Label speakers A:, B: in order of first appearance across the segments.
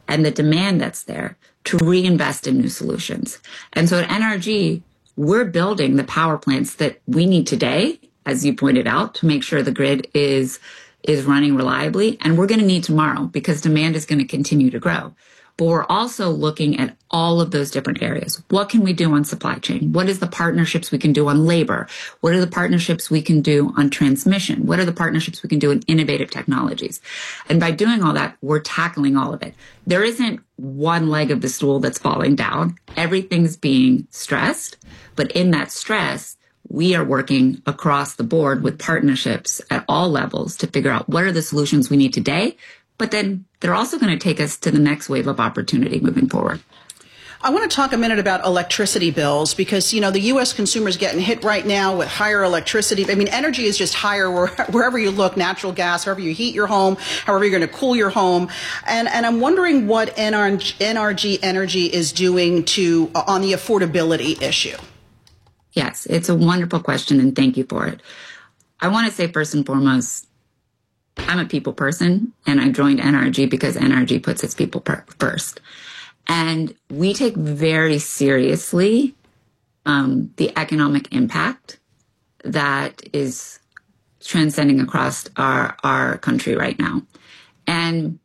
A: and the demand that's there to reinvest in new solutions. And so at NRG, we're building the power plants that we need today, as you pointed out, to make sure the grid is running reliably. And we're going to need tomorrow because demand is going to continue to grow. But we're also looking at all of those different areas. What can we do on supply chain? What is the partnerships we can do on labor? What are the partnerships we can do on transmission? What are the partnerships we can do in innovative technologies? And by doing all that, we're tackling all of it. There isn't one leg of the stool that's falling down. Everything's being stressed. But in that stress, we are working across the board with partnerships at all levels to figure out what are the solutions we need today. But then they're also going to take us to the next wave of opportunity moving forward.
B: I want to talk a minute about electricity bills because, you know, the U.S. consumer is getting hit right now with higher electricity. I mean, energy is just higher wherever you look, natural gas, however you heat your home, however you're going to cool your home. And I'm wondering what NRG Energy is doing on the affordability issue.
A: Yes, it's a wonderful question, and thank you for it. I want to say first and foremost, I'm a people person, and I joined NRG because NRG puts its people first. And we take very seriously the economic impact that is transcending across our country right now. And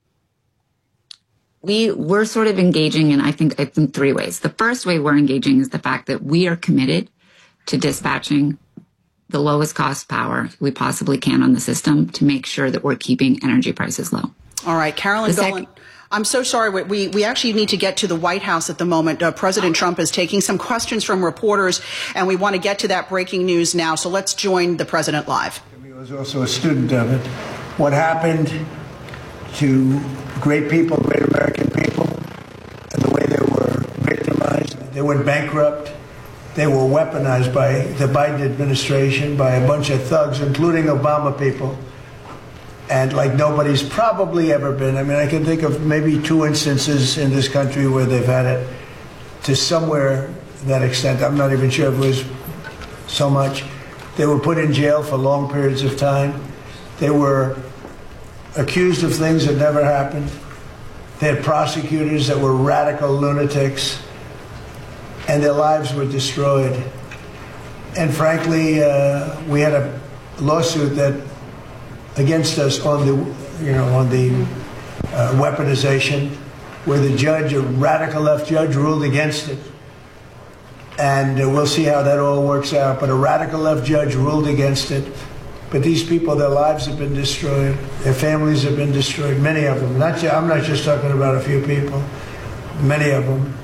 A: we're sort of engaging in, I think, three ways. The first way we're engaging is the fact that we are committed to dispatching the lowest cost power we possibly can on the system to make sure that we're keeping energy prices low.
B: All right, Carolyn Dolan. I'm so sorry. We actually need to get to the White House at the moment. President Trump is taking some questions from reporters, and we want to get to that breaking news now. So let's join the president live.
C: I was also a student of it. What happened to great people, great American people, and the way they were victimized. They went bankrupt. They were weaponized by the Biden administration, by a bunch of thugs, including Obama people. And like nobody's probably ever been. I mean, I can think of maybe 2 instances in this country where they've had it to somewhere that extent. I'm not even sure if it was so much. They were put in jail for long periods of time. They were accused of things that never happened. They had prosecutors that were radical lunatics, and their lives were destroyed. And frankly, we had a lawsuit that against us on the weaponization, where the judge, a radical left judge, ruled against it. And we'll see how that all works out. But a radical left judge ruled against it. But these people, their lives have been destroyed. Their families have been destroyed, many of them. I'm not just talking about a few people, many of them.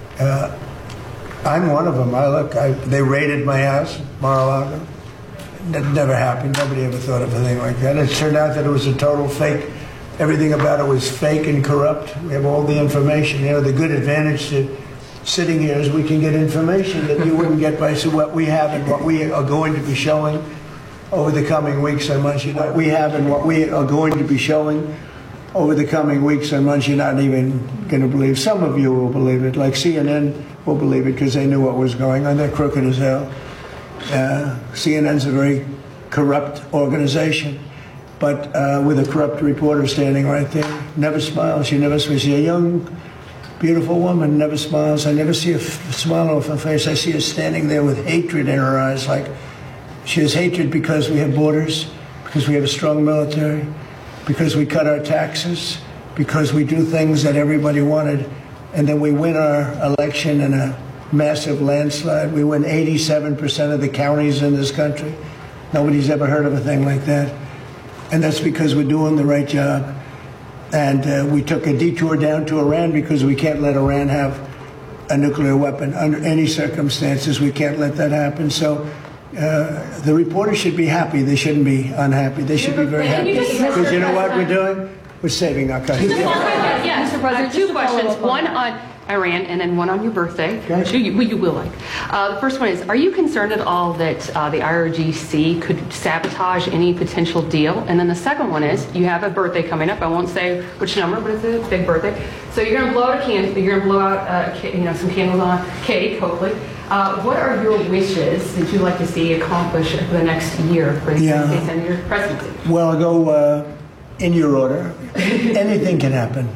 C: I'm one of them. They raided my house, Mar-a-Lago. That never happened. Nobody ever thought of a thing like that. It turned out that it was a total fake. Everything about it was fake and corrupt. We have all the information. You know, the good advantage to sitting here is we can get information that you wouldn't get by what we have and what we are going to be showing over the coming weeks and months. What we have and what we are going to be showing over the coming weeks and months, you're not even going to believe. Some of you will believe it, like CNN will believe it because they knew what was going on. They're crooked as hell. CNN's a very corrupt organization, but with a corrupt reporter standing right there. Never smiles. She never smiles. She's a young, beautiful woman, never smiles. I never see a smile off her face. I see her standing there with hatred in her eyes. Like she has hatred because we have borders, because we have a strong military, because we cut our taxes, because we do things that everybody wanted, and then we win our election in a massive landslide. We win 87% of the counties in this country. Nobody's ever heard of a thing like that. And that's because we're doing the right job. And we took a detour down to Iran because we can't let Iran have a nuclear weapon under any circumstances. We can't let that happen. So the reporters should be happy. They shouldn't be unhappy. They should be very happy. Because you know what we're doing? We're saving our country.
D: Yeah, Mr. President, two questions. One on Iran and then one on your birthday, which you will like. The first one is, are you concerned at all that the IRGC could sabotage any potential deal? And then the second one is, you have a birthday coming up. I won't say which number, but it's a big birthday. So you're going to blow out a candle. You're going to blow out some candles on cake, hopefully. What are your wishes that you'd like to see accomplished for the next year for the United States and your presidency?
C: Well, I'll go in your order. Anything can happen.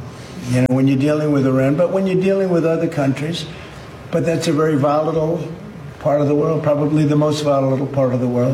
C: you know, when you're dealing with Iran, but when you're dealing with other countries. But that's a very volatile part of the world, probably the most volatile part of the world.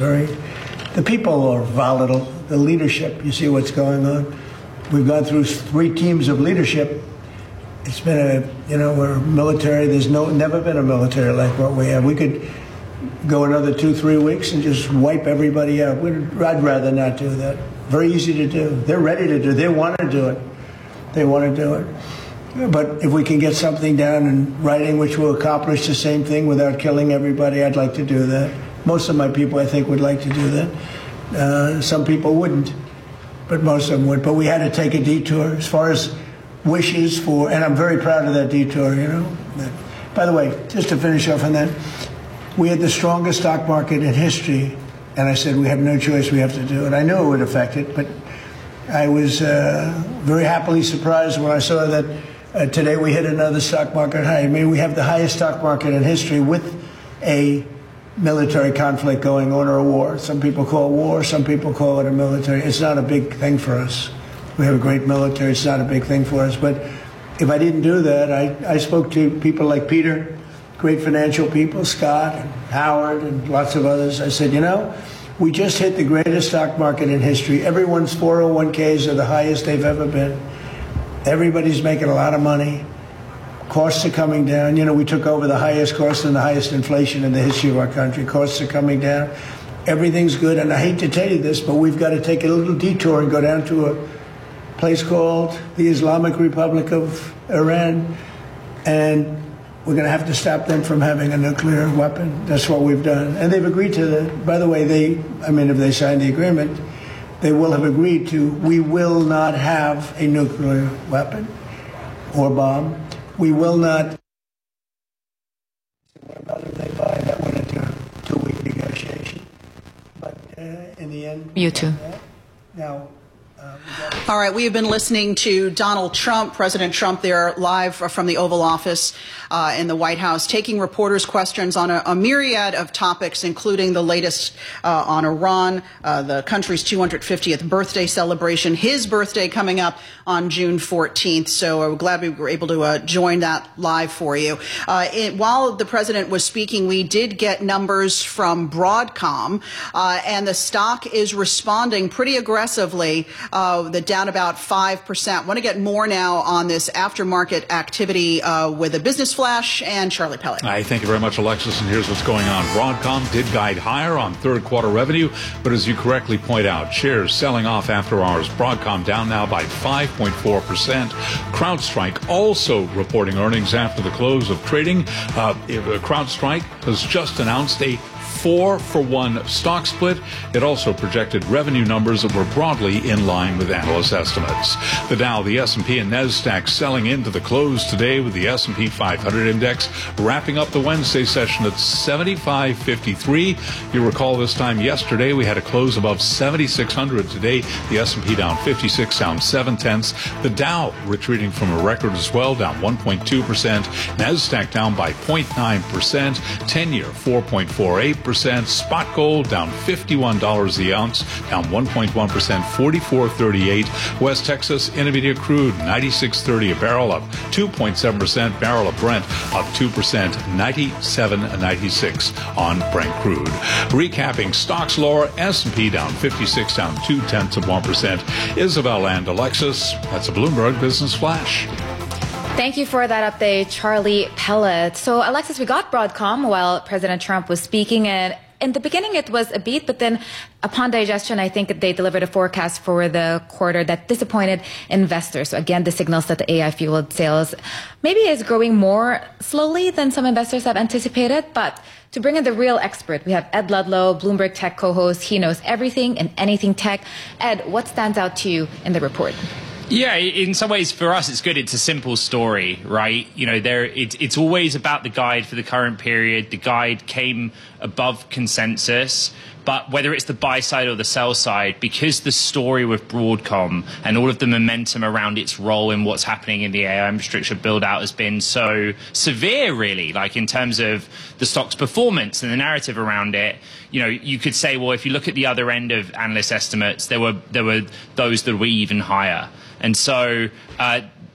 C: The people are volatile, the leadership, you see what's going on. We've gone through 3 teams of leadership. It's been we're military. There's never been a military like what we have. We could go another 2-3 weeks and just wipe everybody out. I'd rather not do that. Very easy to do. They're ready to do it. They want to do it. They want to do it. But if we can get something down in writing which will accomplish the same thing without killing everybody, I'd like to do that. Most of my people, I think, would like to do that. Some people wouldn't, but most of them would. But we had to take a detour as far as wishes for, and I'm very proud of that detour, you know. By the way, just to finish off on that, we had the strongest stock market in history, and I said we have no choice, we have to do it. I knew it would affect it, but I was very happily surprised when I saw that today we hit another stock market high. I mean, we have the highest stock market in history with a military conflict going on, or a war. Some people call it war, some people call it a military. It's not a big thing for us. We have a great military. It's not a big thing for us. But if I didn't do that, I spoke to people like Peter, great financial people, Scott and Howard and lots of others. I said, you know, we just hit the greatest stock market in history. Everyone's 401ks are the highest they've ever been. Everybody's making a lot of money. Costs are coming down. You know, we took over the highest cost and the highest inflation in the history of our country. Costs are coming down. Everything's good. And I hate to tell you this, but we've got to take a little detour and go down to a place called the Islamic Republic of Iran. And we're going to have to stop them from having a nuclear weapon. That's what we've done. And they've agreed to that. By the way, if they sign the agreement, they will have agreed to, we will not have a nuclear weapon or bomb. We will not. That went into a 2-week negotiation. But in the end.
A: You too.
C: Now.
B: All right, we have been listening to Donald Trump, President Trump there live from the Oval Office in the White House, taking reporters' questions on a myriad of topics, including the latest on Iran, the country's 250th birthday celebration, his birthday coming up on June 14th. So we're glad we were able to join that live for you. While the president was speaking, we did get numbers from Broadcom, and the stock is responding pretty aggressively. The down about 5%. Want to get more now on this aftermarket activity with a business flash and Charlie Pellet.
E: Thank you very much, Alexis. And here's what's going on. Broadcom did guide higher on third quarter revenue, but as you correctly point out, shares selling off after hours. Broadcom down now by 5.4%. CrowdStrike also reporting earnings after the close of trading. CrowdStrike has just announced a 4-for-1 stock split. It also projected revenue numbers that were broadly in line with analyst estimates. The Dow, the S&P, and NASDAQ selling into the close today, with the S&P 500 index wrapping up the Wednesday session at 75.53. You recall this time yesterday we had a close above 7,600. Today the S&P down 56, down 0.7. The Dow retreating from a record as well, down 1.2%. NASDAQ down by 0.9%. 10-year 4.48%. Spot gold down $51 the ounce, down 1.1%, 44.38. West Texas Intermediate crude 96.30 a barrel, up 2.7%. Barrel of Brent up 2%, 97.96 on Brent crude. Recapping stocks lower, S&P down 56, down 0.2%. Isabel and Alexis, that's a Bloomberg Business Flash.
F: Thank you for that update, Charlie Pellet. So, Alexis, we got Broadcom while President Trump was speaking, and in the beginning it was a beat, but then upon digestion, I think they delivered a forecast for the quarter that disappointed investors. So again, this signals that the AI-fueled sales maybe is growing more slowly than some investors have anticipated. But to bring in the real expert, we have Ed Ludlow, Bloomberg Tech co-host. He knows everything and anything tech. Ed, what stands out to you in the report?
G: Yeah, in some ways for us it's good. It's a simple story, right? You know, it's always about the guide for the current period. The guide came above consensus, but whether it's the buy side or the sell side, because the story with Broadcom and all of the momentum around its role in what's happening in the AI infrastructure build out has been so severe, really, like in terms of the stock's performance and the narrative around it. You know, you could say, well, if you look at the other end of analyst estimates, there were those that were even higher. And so,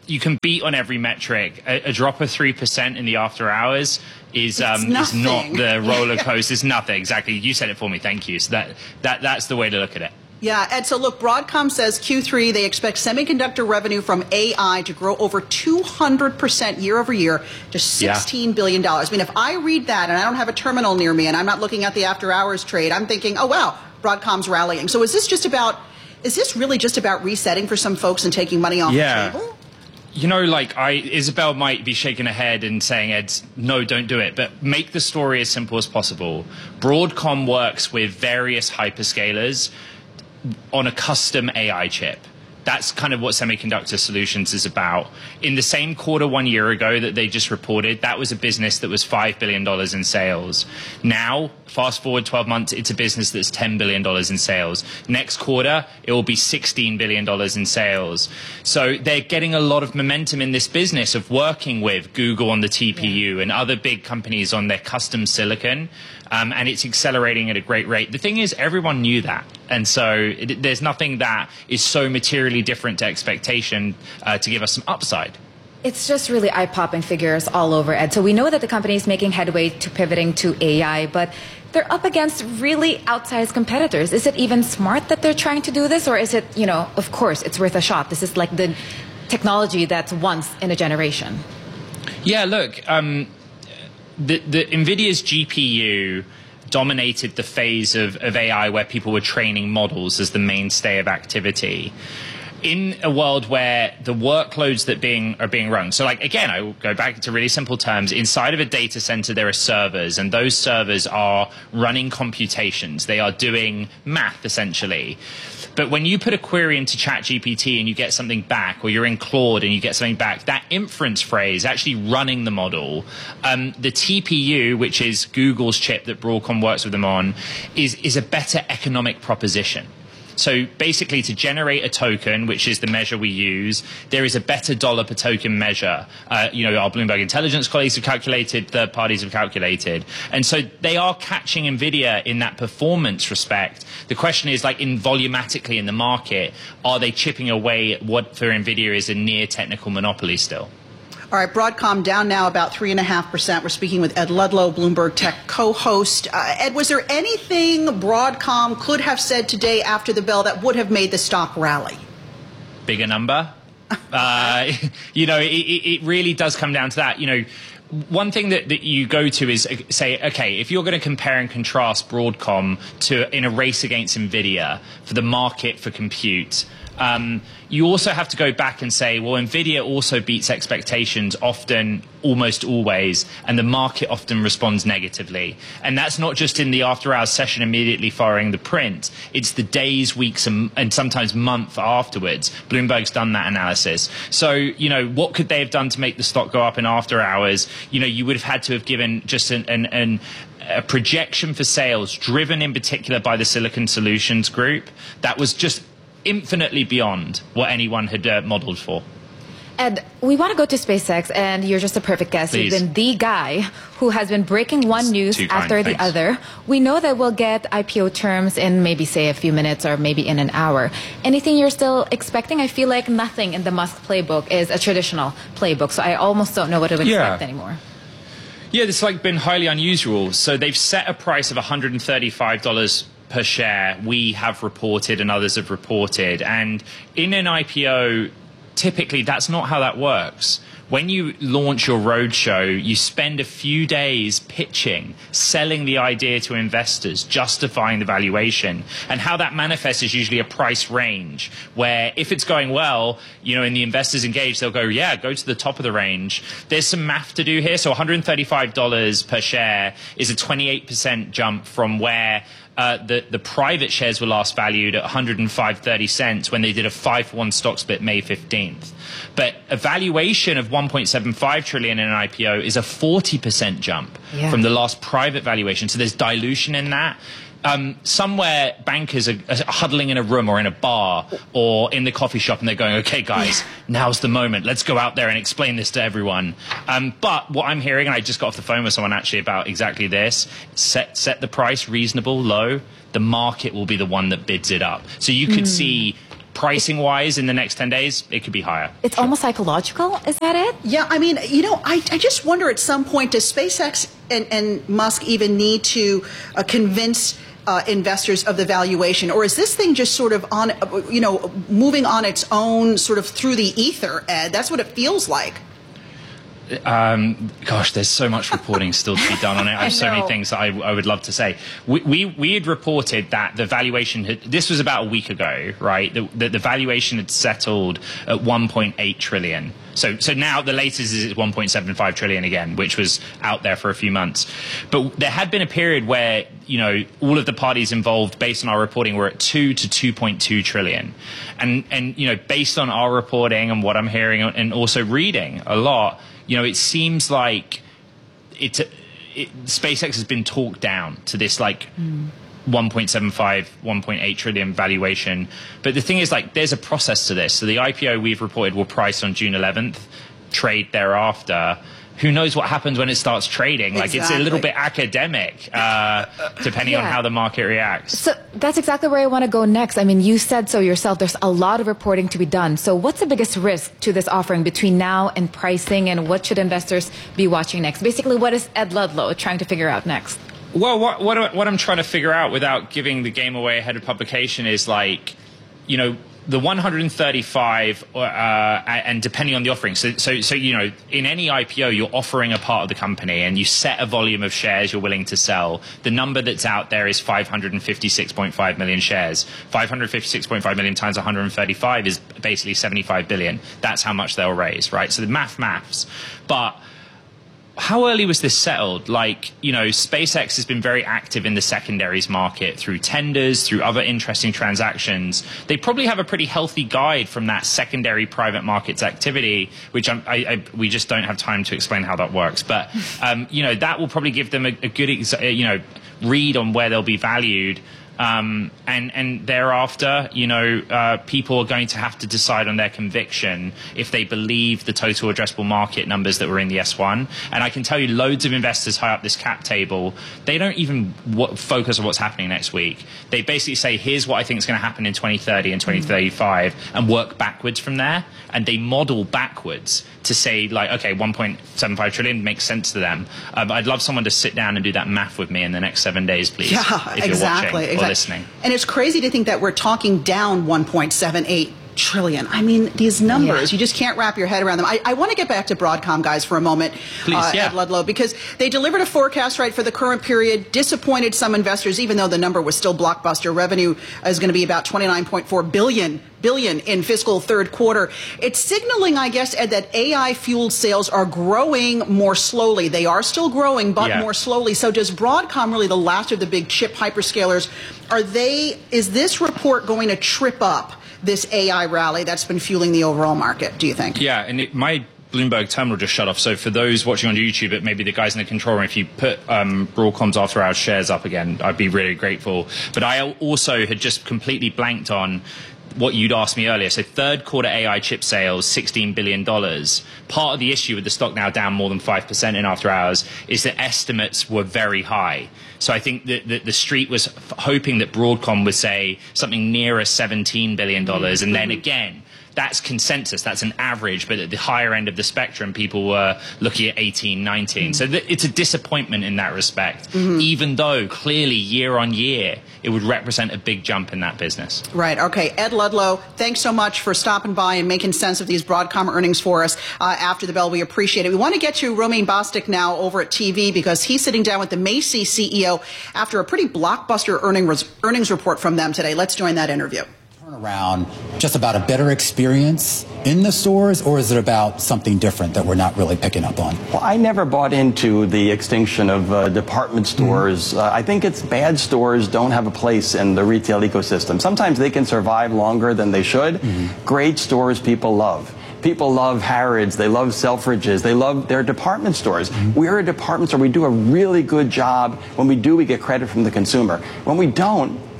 G: you can beat on every metric. A drop of 3% in the after hours is not the roller coaster. It's nothing. Exactly. You said it for me. Thank you. So that's the way to look at it.
B: Yeah, Ed, so look, Broadcom says Q3, they expect semiconductor revenue from AI to grow over 200% year over year to $16 billion. I mean, if I read that and I don't have a terminal near me and I'm not looking at the after hours trade, I'm thinking, oh, wow, Broadcom's rallying. So is this really just about resetting for some folks and taking money off the table?
G: You know, like Isabel might be shaking her head and saying, Ed, no, don't do it. But make the story as simple as possible. Broadcom works with various hyperscalers on a custom AI chip. That's kind of what Semiconductor Solutions is about. In the same quarter 1 year ago that they just reported, that was a business that was $5 billion in sales. Now, fast forward 12 months, it's a business that's $10 billion in sales. Next quarter, it will be $16 billion in sales. So they're getting a lot of momentum in this business of working with Google on the TPU and other big companies on their custom silicon. And it's accelerating at a great rate. The thing is, everyone knew that. And so there's nothing that is so materially different to expectation to give us some upside.
F: It's just really eye-popping figures all over, Ed. So we know that the company is making headway to pivoting to AI, but they're up against really outsized competitors. Is it even smart that they're trying to do this? Or is it, you know, of course, it's worth a shot. This is like the technology that's once in a generation.
G: Yeah, look, the NVIDIA's GPU dominated the phase of AI where people were training models as the mainstay of activity. In a world where the workloads that are being run, so like, again, I will go back to really simple terms. Inside of a data center, there are servers, and those servers are running computations. They are doing math, essentially. But when you put a query into ChatGPT and you get something back, or you're in Claude and you get something back, that inference phrase, actually running the model, the TPU, which is Google's chip that Broadcom works with them on, is a better economic proposition. So basically, to generate a token, which is the measure we use, there is a better dollar per token measure. You know, our Bloomberg Intelligence colleagues have calculated, third parties have calculated. And so they are catching NVIDIA in that performance respect. The question is, like, in volumatically in the market, are they chipping away at what for NVIDIA is a near technical monopoly still?
B: All right, Broadcom down now about 3.5%. We're speaking with Ed Ludlow, Bloomberg Tech co-host. Ed, was there anything Broadcom could have said today after the bell that would have made the stock rally?
G: Bigger number. You know, it really does come down to that. You know, one thing that you go to is say, okay, if you're going to compare and contrast Broadcom to in a race against NVIDIA for the market for compute, you also have to go back and say, well, NVIDIA also beats expectations often, almost always, and the market often responds negatively. And that's not just in the after-hours session immediately following the print. It's the days, weeks, and sometimes month afterwards. Bloomberg's done that analysis. So, you know, what could they have done to make the stock go up in after-hours? You know, you would have had to have given just a projection for sales, driven in particular by the Silicon Solutions Group, that was just infinitely beyond what anyone had modeled for.
F: Ed, we want to go to SpaceX, and you're just a perfect guest.
G: Please.
F: You've been the guy who has been breaking one news after the other. We know that we'll get IPO terms in maybe, say, a few minutes or maybe in an hour. Anything you're still expecting? I feel like nothing in the Musk playbook is a traditional playbook, so I almost don't know what to expect anymore.
G: Yeah, it's like been highly unusual. So they've set a price of $135 per share. We have reported and others have reported. And in an IPO, typically that's not how that works. When you launch your roadshow, you spend a few days pitching, selling the idea to investors, justifying the valuation. And how that manifests is usually a price range, where if it's going well, you know, and the investors engage, they'll go, yeah, go to the top of the range. There's some math to do here. So $135 per share is a 28% jump from where the private shares were last valued at 105.30 cents when they did a 5-for-1 stock split May 15th. But a valuation of 1.75 trillion in an IPO is a 40% jump from the last private valuation. So there's dilution in that. Somewhere bankers are huddling in a room or in a bar or in the coffee shop, and they're going, okay, guys, now's the moment. Let's go out there and explain this to everyone. But what I'm hearing, and I just got off the phone with someone actually about exactly this, set the price reasonable, low. The market will be the one that bids it up. So you could see pricing wise in the next 10 days, it could be higher.
F: It's almost psychological. Is that it?
B: Yeah, I mean, I just wonder at some point, does SpaceX and Musk even need to convince investors of the valuation, or is this thing just sort of on, moving on its own, sort of through the ether, Ed? That's what it feels like.
G: Gosh, there's so much reporting still to be done on it. I have so many things that I would love to say. We had reported that the valuation this was about a week ago, right? The valuation had settled at 1.8 trillion. So now the latest is 1.75 trillion again, which was out there for a few months. But there had been a period where, all of the parties involved, based on our reporting, were at 2 to 2.2 trillion. And based on our reporting and what I'm hearing and also reading a lot, it seems like SpaceX has been talked down to this 1.75, 1.8 trillion valuation. But the thing is, there's a process to this. So the IPO we've reported will price on June 11th, trade thereafter. Who knows what happens when it starts trading?
B: Exactly.
G: It's a little bit academic, depending on how the market reacts.
F: So that's exactly where I want to go next. I mean, you said so yourself. There's a lot of reporting to be done. So what's the biggest risk to this offering between now and pricing, and what should investors be watching next? Basically, what is Ed Ludlow trying to figure out next?
G: Well, what I'm trying to figure out without giving the game away ahead of publication is the 135 and depending on the offering. So in any IPO, you're offering a part of the company and you set a volume of shares you're willing to sell. The number that's out there is 556.5 million shares. 556.5 million times 135 is basically 75 billion. That's how much they'll raise, right? So the maths. But how early was this settled? SpaceX has been very active in the secondaries market through tenders, through other interesting transactions. They probably have a pretty healthy guide from that secondary private markets activity, which we just don't have time to explain how that works. But, that will probably give them a good, read on where they'll be valued. And thereafter, people are going to have to decide on their conviction if they believe the total addressable market numbers that were in the S1. And I can tell you loads of investors high up this cap table, they don't even focus on what's happening next week. They basically say, here's what I think is going to happen in 2030 and 2035 and work backwards from there. And they model backwards to say, okay, 1.75 trillion makes sense to them. I'd love someone to sit down and do that math with me in the next 7 days, please.
B: Yeah,
G: if you're watching or listening.
B: And it's crazy to think that we're talking down 1.78 trillion. I mean, these numbers, you just can't wrap your head around them. I want to get back to Broadcom, guys, for a moment, Ed Ludlow, because they delivered a forecast, right, for the current period, disappointed some investors, even though the number was still blockbuster. Revenue is going to be about $29.4 billion in fiscal third quarter. It's signaling, I guess, Ed, that AI-fueled sales are growing more slowly. They are still growing, but more slowly. So does Broadcom, really the last of the big chip hyperscalers, is this report going to trip up this AI rally that's been fueling the overall market, do you think?
G: Yeah, and my Bloomberg terminal just shut off. So for those watching on YouTube, it maybe the guys in the control room, if you put Broadcom's after hours shares up again, I'd be really grateful. But I also had just completely blanked on what you'd asked me earlier. So third quarter AI chip sales, $16 billion. Part of the issue with the stock now down more than 5% in after hours is that estimates were very high. So I think that the street was hoping that Broadcom would say something nearer $17 billion. And then again, that's consensus, that's an average, but at the higher end of the spectrum, people were looking at 18, 19. So it's a disappointment in that respect, even though clearly year on year, it would represent a big jump in that business.
B: Right. Okay. Ed Ludlow, thanks so much for stopping by and making sense of these Broadcom earnings for us after the bell. We appreciate it. We want to get to Romain Bostick now over at TV because he's sitting down with the Macy's CEO after a pretty blockbuster earnings report from them today. Let's join that interview.
H: Around just about a better experience in the stores, or is it about something different that we're not really picking up on?
I: Well, I never bought into the extinction of department stores. I think it's bad stores don't have a place in the retail ecosystem. Sometimes they can survive longer than they should. Great stores people love. People love Harrods, they love Selfridges, they love their department stores. We're a department store. We do a really good job. When we do, we get credit from the consumer. When we don't,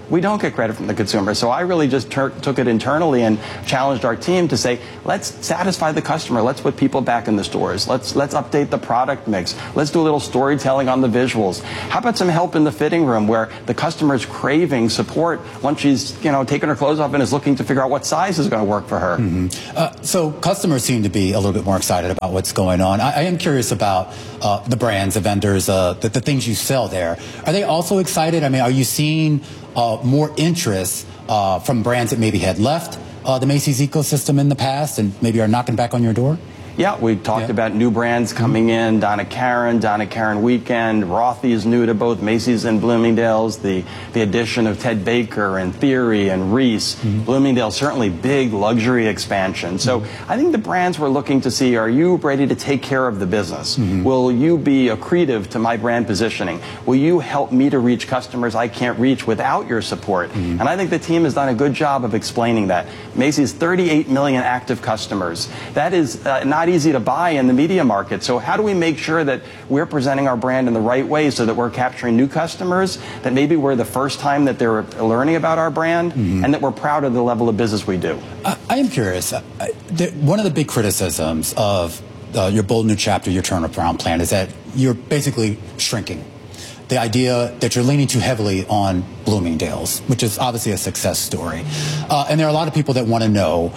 I: we don't get credit from the consumer. So I really just took it internally and challenged our team to say, let's satisfy the customer. Let's put people back in the stores. Let's update the product mix. Let's do a little storytelling on the visuals. How about some help in the fitting room where the customer's craving support once she's, taken her clothes off and is looking to figure out what size is going to work for her.
H: So customers seem to be a little bit more excited about what's going on. I am curious about the brands, the vendors, the things you sell there. Are they also excited? I mean, are you seeing more interest from brands that maybe had left the Macy's ecosystem in the past and maybe are knocking back on your door?
I: Yeah, we talked about new brands coming in, Donna Karan Weekend, Rothy is new to both Macy's and Bloomingdale's, the addition of Ted Baker and Theory and Reese. Bloomingdale's certainly big luxury expansion. So I think the brands were looking to see, are you ready to take care of the business? Will you be accretive to my brand positioning? Will you help me to reach customers I can't reach without your support? And I think the team has done a good job of explaining that. Macy's 38 million active customers. That is not easy to buy in the media market. So how do we make sure that we're presenting our brand in the right way so that we're capturing new customers, that maybe we're the first time that they're learning about our brand, and that we're proud of the level of business we do?
H: I am curious. One of the big criticisms of your Bold New Chapter, your turnaround plan, is that you're basically shrinking. The idea that you're leaning too heavily on Bloomingdale's, which is obviously a success story. And there are a lot of people that want to know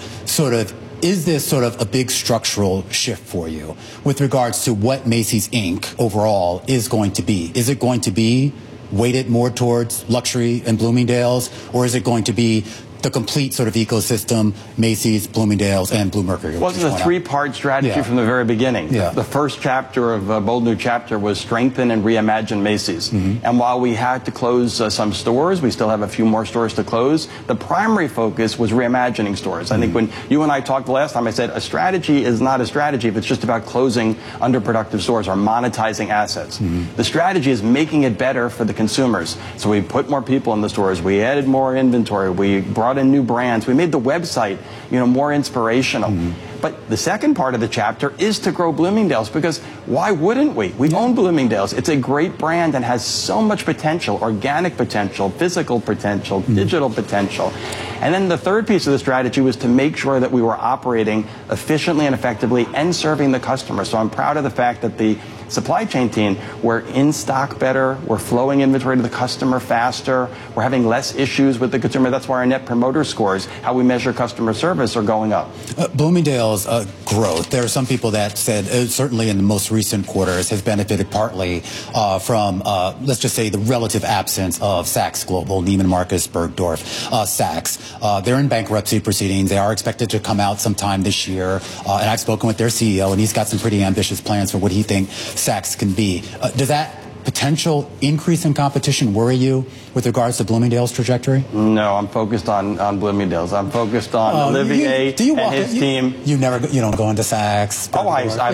H: is this sort of a big structural shift for you with regards to what Macy's Inc. overall is going to be? Is it going to be weighted more towards luxury and Bloomingdale's, or is it going to be the complete sort of ecosystem, Macy's, Bloomingdale's, and Bluemercury?
I: Well, it's a three-part strategy from the very beginning. The first chapter of Bold New Chapter was strengthen and reimagine Macy's. And while we had to close some stores, we still have a few more stores to close, the primary focus was reimagining stores. I think when you and I talked the last time, I said a strategy is not a strategy if it's just about closing underproductive stores or monetizing assets. The strategy is making it better for the consumers. So we put more people in the stores, we added more inventory, we brought in new brands. We made the website, more inspirational. But the second part of the chapter is to grow Bloomingdale's, because why wouldn't we? We own Bloomingdale's. It's a great brand and has so much potential, organic potential, physical potential, digital potential. And then the third piece of the strategy was to make sure that we were operating efficiently and effectively and serving the customer. So I'm proud of the fact that the supply chain team, we're in stock better, we're flowing inventory to the customer faster, we're having less issues with the consumer. That's why our net promoter scores, how we measure customer service, are going up.
H: Bloomingdale's growth, there are some people that said, certainly in the most recent quarters, has benefited partly from, let's just say, the relative absence of Saks Global, Neiman Marcus, Bergdorf, Saks. They're in bankruptcy proceedings. They are expected to come out sometime this year. And I've spoken with their CEO, and he's got some pretty ambitious plans for what he thinks Saks can be. Does that potential increase in competition worry you with regards to Bloomingdale's trajectory?
I: No, I'm focused on Bloomingdale's. I'm focused on Olivier and his team.
H: You don't go into Saks?
I: Oh,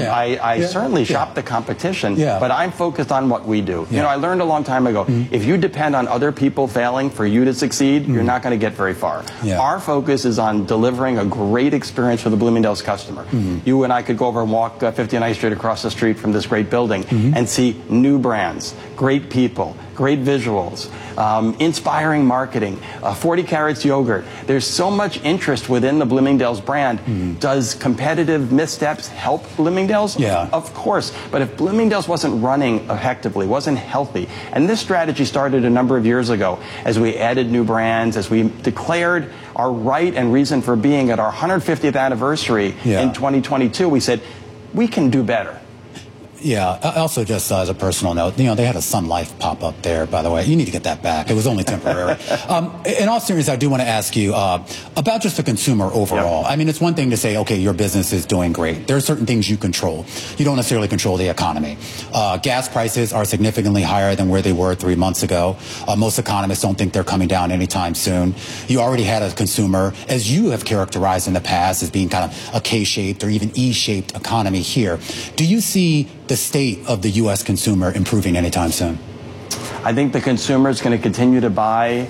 I: I certainly shop the competition, but I'm focused on what we do. I learned a long time ago, if you depend on other people failing for you to succeed, you're not going to get very far. Our focus is on delivering a great experience for the Bloomingdale's customer. You and I could go over and walk 59th Street across the street from this great building and see new brands, great people, great visuals, inspiring marketing, 40 Carats yogurt. There's so much interest within the Bloomingdale's brand. Does competitive missteps help Bloomingdale's? Of course. But if Bloomingdale's wasn't running effectively, wasn't healthy, and this strategy started a number of years ago as we added new brands, as we declared our right and reason for being at our 150th anniversary in 2022, we said, we can do better.
H: Also just as a personal note, they had a Sun Life pop up there, by the way. You need to get that back. It was only temporary. In all seriousness, I do want to ask you about just the consumer overall. I mean, it's one thing to say, okay, your business is doing great. There are certain things you control. You don't necessarily control the economy. Gas prices are significantly higher than where they were 3 months ago. Most economists don't think they're coming down anytime soon. You already had a consumer, as you have characterized in the past, as being kind of a K-shaped or even E-shaped economy here. Do you see the state of the U.S. consumer improving anytime soon?
I: I think the consumer is going to continue to buy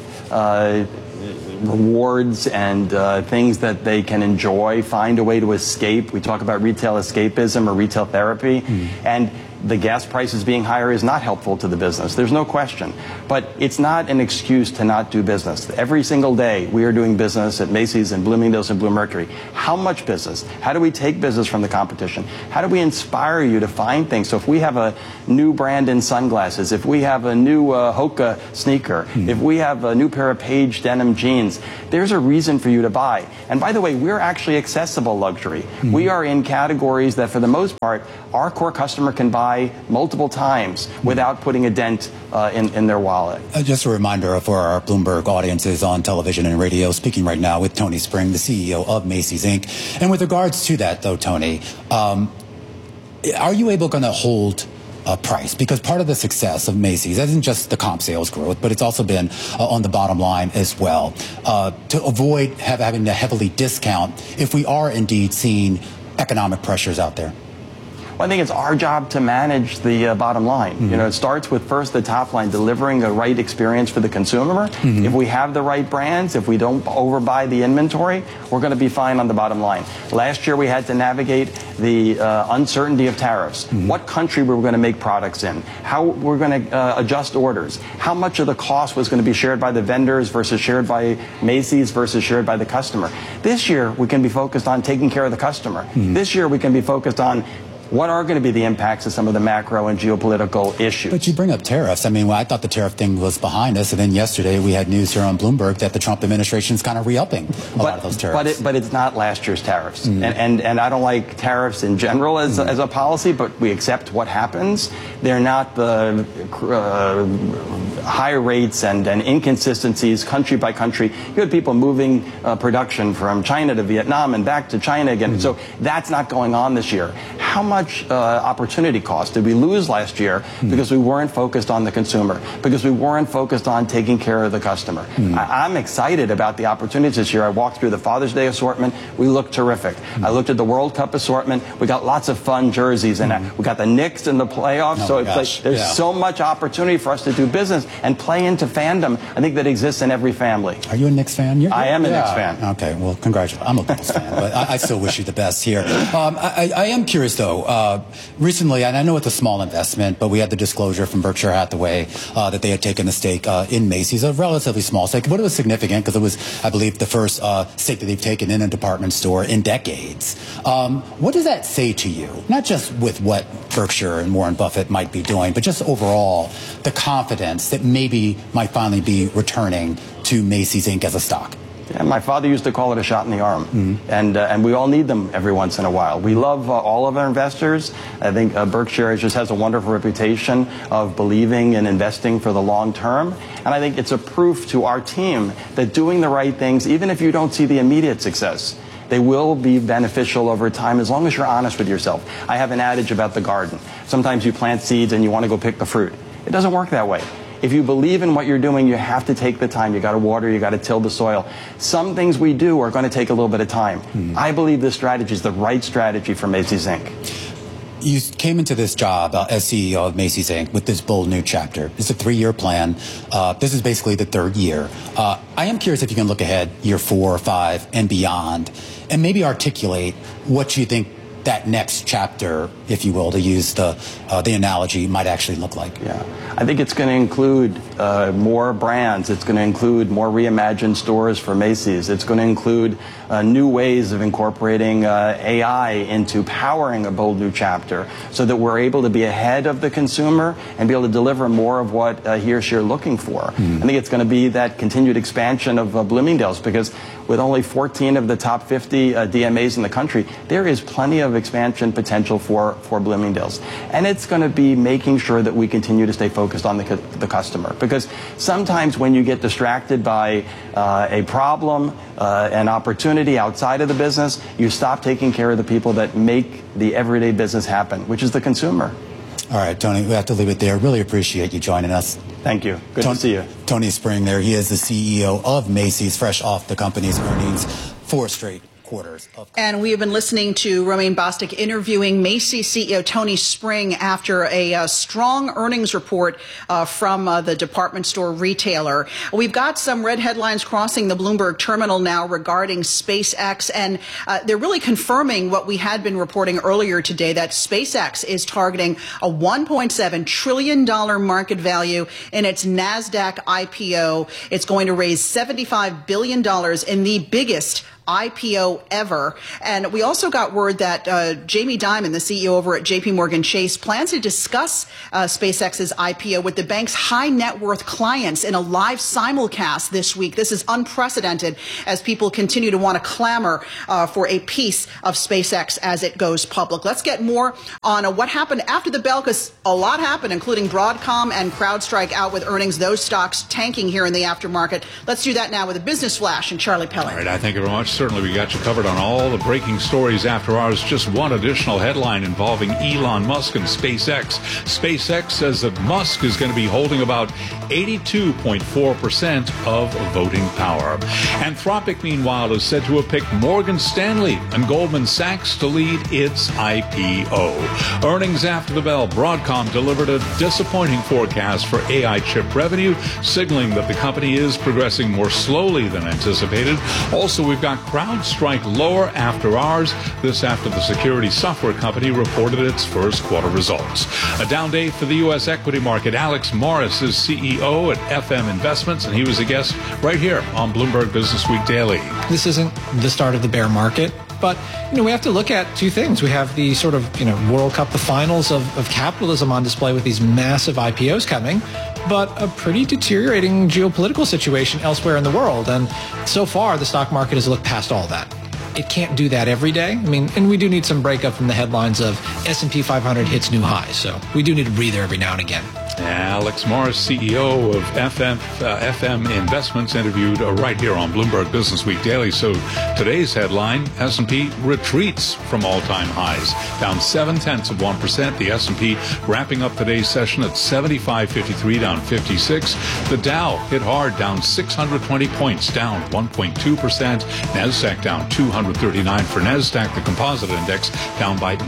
I: rewards and things that they can enjoy, find a way to escape. We talk about retail escapism or retail therapy. And the gas prices being higher is not helpful to the business. There's no question. But it's not an excuse to not do business. Every single day we are doing business at Macy's and Bloomingdale's and Bluemercury. How much business? How do we take business from the competition? How do we inspire you to find things? So if we have a new brand in sunglasses, if we have a new Hoka sneaker, if we have a new pair of Page denim jeans, there's a reason for you to buy. And by the way, we're actually accessible luxury. We are in categories that for the most part, our core customer can buy multiple times without putting a dent in their wallet.
H: Just a reminder for our Bloomberg audiences on television and radio, speaking right now with Tony Spring, the CEO of Macy's Inc. And with regards to that, though, Tony, are you able going to hold price? Because part of the success of Macy's isn't just the comp sales growth, but it's also been on the bottom line as well. To avoid having to heavily discount if we are indeed seeing economic pressures out there.
I: Well, I think it's our job to manage the bottom line. You know, it starts with first the top line, delivering a right experience for the consumer. If we have the right brands, if we don't overbuy the inventory, we're going to be fine on the bottom line. Last year we had to navigate the uncertainty of tariffs. What country we were going to make products in, how we're going to adjust orders, how much of the cost was going to be shared by the vendors versus shared by Macy's versus shared by the customer. This year we can be focused on taking care of the customer. This year we can be focused on what are going to be the impacts of some of the macro and geopolitical issues.
H: But you bring up tariffs. I mean, well, I thought the tariff thing was behind us, and then yesterday we had news here on Bloomberg that the Trump administration is kind of re-upping a lot of those tariffs.
I: But it's not last year's tariffs. And I don't like tariffs in general as a policy, but we accept what happens. They're not the high rates and inconsistencies country by country. You had people moving production from China to Vietnam and back to China again. So that's not going on this year. How much opportunity cost did we lose last year because we weren't focused on the consumer, because we weren't focused on taking care of the customer? I'm excited about the opportunities this year. I walked through the Father's Day assortment. We look terrific. I looked at the World Cup assortment. We got lots of fun jerseys, and we got the Knicks in the playoffs. So it's like there's so much opportunity for us to do business and play into fandom, I think, that exists in every family.
H: Are you a Knicks fan?
I: I am a Knicks fan.
H: Okay, well, congratulations. I'm a Bulls fan, but I still wish you the best here. I am curious, though. Recently, and I know it's a small investment, but we had the disclosure from Berkshire Hathaway that they had taken a stake in Macy's, a relatively small stake, but it was significant because it was, I believe, the first stake that they've taken in a department store in decades. What does that say to you? Not just with what Berkshire and Warren Buffett might be doing, but just overall the confidence that maybe might finally be returning to Macy's Inc. as a stock.
I: Yeah, my father used to call it a shot in the arm, and we all need them every once in a while. We love all of our investors. I think Berkshire just has a wonderful reputation of believing and investing for the long term, and I think it's a proof to our team that doing the right things, even if you don't see the immediate success, they will be beneficial over time as long as you're honest with yourself. I have an adage about the garden. Sometimes you plant seeds and you want to go pick the fruit. It doesn't work that way. If you believe in what you're doing, you have to take the time. You got to water, you got to till the soil. Some things we do are going to take a little bit of time. I believe this strategy is the right strategy for Macy's Inc.
H: You came into this job as CEO of Macy's Inc. with this bold new chapter. It's a 3-year plan. This is basically the 3rd year. I am curious if you can look ahead year 4 or 5 and beyond, and maybe articulate what you think that next chapter, if you will, to use the analogy, might actually look like.
I: Yeah, I think it's going to include more brands. It's going to include more reimagined stores for Macy's. It's going to include new ways of incorporating AI into powering a bold new chapter so that we're able to be ahead of the consumer and be able to deliver more of what he or she are looking for. I think it's going to be that continued expansion of Bloomingdale's, because with only 14 of the top 50 DMAs in the country, there is plenty of expansion potential for Bloomingdale's. And it's going to be making sure that we continue to stay focused on the customer. Because sometimes when you get distracted by a problem, an opportunity outside of the business, you stop taking care of the people that make the everyday business happen, which is the consumer.
H: All right, Tony, we have to leave it there. Really appreciate you joining us.
I: Thank you. Good to see you.
H: Tony Spring there. He is the CEO of Macy's, fresh off the company's earnings, 4 straight quarters of.
B: And we have been listening to Romaine Bostick interviewing Macy's CEO Tony Spring after a strong earnings report from the department store retailer. We've got some red headlines crossing the Bloomberg terminal now regarding SpaceX, and they're really confirming what we had been reporting earlier today, that SpaceX is targeting a $1.7 trillion market value in its NASDAQ IPO. It's going to raise $75 billion in the biggest IPO ever. And we also got word that Jamie Dimon, the CEO over at JP Morgan Chase, plans to discuss SpaceX's IPO with the bank's high net worth clients in a live simulcast this week. This is unprecedented as people continue to want to clamor for a piece of SpaceX as it goes public. Let's get more on what happened after the bell, because a lot happened, including Broadcom and CrowdStrike out with earnings, those stocks tanking here in the aftermarket. Let's do that now with a business flash and Charlie Pellet.
E: All right, I thank you very much. Certainly we got you covered on all the breaking stories after ours. Just one additional headline involving Elon Musk and SpaceX. SpaceX says that Musk is going to be holding about 82.4% of voting power. Anthropic, meanwhile, is said to have picked Morgan Stanley and Goldman Sachs to lead its IPO. Earnings after the bell. Broadcom delivered a disappointing forecast for AI chip revenue, signaling that the company is progressing more slowly than anticipated. Also, we've got CrowdStrike lower after hours. This after the security software company reported its first quarter results. A down day for the U.S. equity market. Alex Morris is CEO at FM Investments, and he was a guest right here on Bloomberg Business Week Daily.
J: This isn't the start of the bear market, but we have to look at two things. We have the sort of World Cup, the finals of capitalism on display with these massive IPOs coming, but a pretty deteriorating geopolitical situation elsewhere in the world. And so far, the stock market has looked past all that. It can't do that every day. And we do need some breakup from the headlines of S&P 500 hits new highs. So we do need a breather every now and again.
E: Alex Morris, CEO of FM Investments, interviewed right here on Bloomberg Business Week Daily. So today's headline, S&P retreats from all-time highs, down 0.7%. The S&P wrapping up today's session at 75.53, down 56. The Dow hit hard, down 620 points, down 1.2%. NASDAQ down 239 for NASDAQ. The composite index down by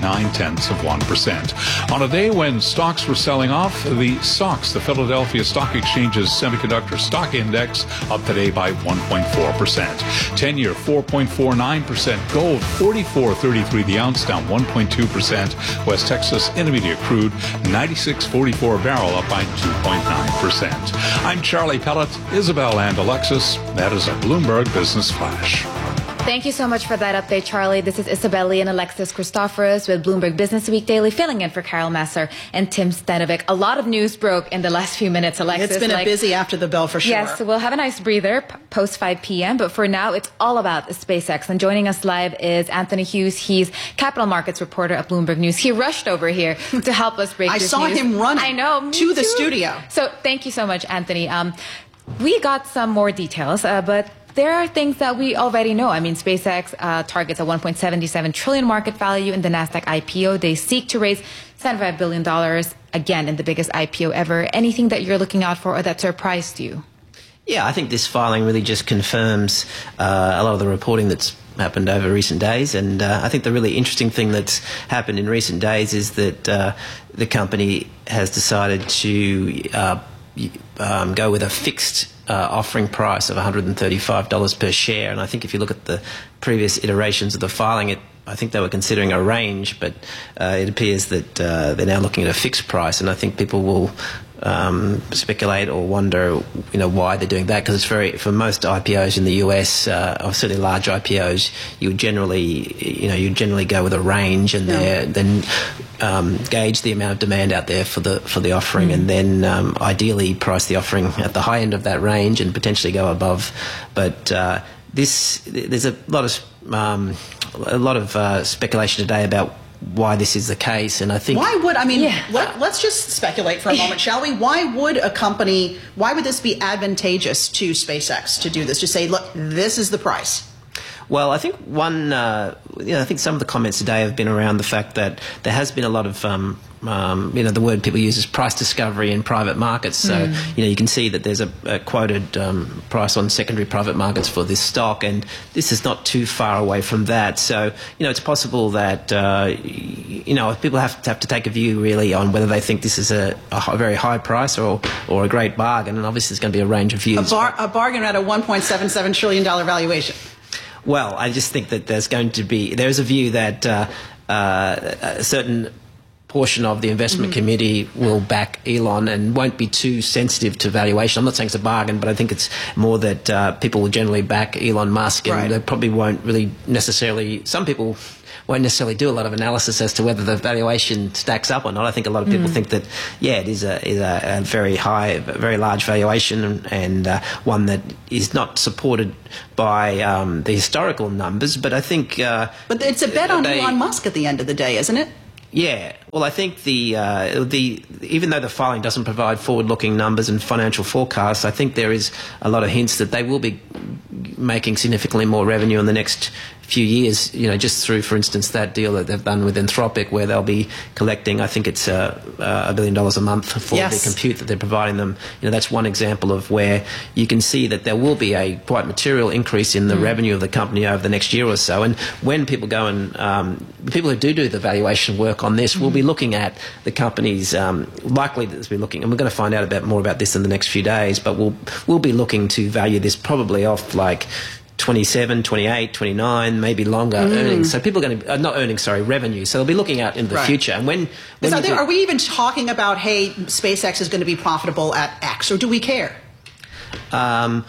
E: 0.9%. On a day when stocks were selling off, the SOX, the Philadelphia Stock Exchange's semiconductor stock index, up today by 1.4%. 10-year, 4.49%. Gold, 44.33 the ounce, down 1.2%. West Texas Intermediate crude, 96.44 a barrel, up by 2.9%. I'm Charlie Pellet, Isabel and Alexis. That is a Bloomberg Business Flash.
F: Thank you so much for that update, Charlie. This is Isabel Lee and Alexis Christoforous with Bloomberg Business Week Daily, filling in for Carol Messer and Tim Stanovic. A lot of news broke in the last few minutes, Alexis.
B: It's been a busy after the bell for sure.
F: Yes, so we'll have a nice breather post 5 p.m. But for now, it's all about SpaceX. And joining us live is Anthony Hughes. He's capital markets reporter at Bloomberg News. He rushed over here to help us break this news.
B: I saw him running to the studio.
F: So thank you so much, Anthony. We got some more details, but there are things that we already know. SpaceX targets a $1.77 trillion market value in the NASDAQ IPO. They seek to raise $75 billion, again, in the biggest IPO ever. Anything that you're looking out for or that surprised you?
K: Yeah, I think this filing really just confirms a lot of the reporting that's happened over recent days. And I think the really interesting thing that's happened in recent days is that the company has decided to go with a fixed offering price of $135 per share. And I think if you look at the previous iterations of the filing, I think they were considering a range, but it appears that they're now looking at a fixed price. And I think people will speculate or wonder, why they're doing that, because it's for most IPOs in the US, or certainly large IPOs, you generally go with a range and then gauge the amount of demand out there for the offering, and then ideally price the offering at the high end of that range and potentially go above. But there's a lot of speculation today about why this is the case, and I think
B: let's just speculate for a moment, shall we? Why would this be advantageous to SpaceX to do this, to say, look, this is the price?
K: Well, I think I think some of the comments today have been around the fact that there has been a lot of the word people use is price discovery in private markets. So, you can see that there's a quoted price on secondary private markets for this stock, and this is not too far away from that. So, it's possible that, people have to take a view really on whether they think this is a very high price or a great bargain, and obviously there's going to be a range of views.
B: A bargain at a $1.77 trillion valuation.
K: Well, I just think that there's a view that a certain portion of the investment committee will back Elon and won't be too sensitive to valuation. I'm not saying it's a bargain, but I think it's more that people will generally back Elon Musk, and they probably won't really necessarily, some people won't necessarily do a lot of analysis as to whether the valuation stacks up or not. I think a lot of people think that, it is a very high, very large valuation, and one that is not supported by the historical numbers. But I think...
B: but it's a bet on Elon Musk at the end of the day, isn't it?
K: Yeah, well, I think even though the filing doesn't provide forward-looking numbers and financial forecasts, I think there is a lot of hints that they will be making significantly more revenue in the next few years, just through, for instance, that deal that they've done with Anthropic, where they'll be collecting, I think it's $1 billion a month for the compute that they're providing them. That's one example of where you can see that there will be a quite material increase in the revenue of the company over the next year or so. And when people go and people who do the valuation work on this will be looking at the companies, likely to be looking, and we're going to find out more about this in the next few days, but we'll be looking to value this probably off like 27, 28, 29, maybe longer earnings. So people are going to, not earnings, sorry, revenue. So they'll be looking out into the future. And when
B: are we even talking about, hey, SpaceX is going to be profitable at X, or do we care?
K: I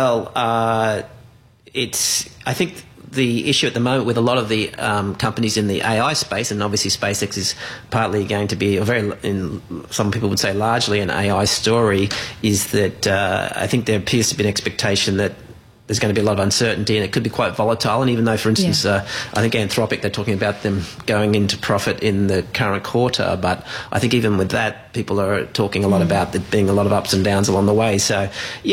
K: think the issue at the moment with a lot of the companies in the AI space, and obviously SpaceX is partly going to be some people would say largely an AI story, is that I think there appears to be an expectation that there's going to be a lot of uncertainty and it could be quite volatile. And even though, for instance, I think Anthropic, they're talking about them going into profit in the current quarter, but I think even with that, people are talking a lot about there being a lot of ups and downs along the way. So,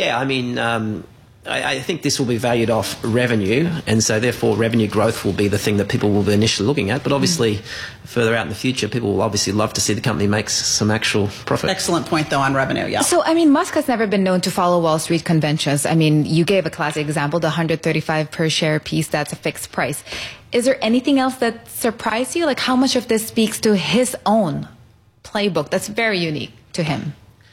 K: I think this will be valued off revenue, and so therefore revenue growth will be the thing that people will be initially looking at. But obviously, further out in the future, people will obviously love to see the company make some actual profit.
B: Excellent point, though, on revenue,
F: So, Musk has never been known to follow Wall Street conventions. You gave a classic example, the $135 per share piece, that's a fixed price. Is there anything else that surprised you? Like how much of this speaks to his own playbook that's very unique to him?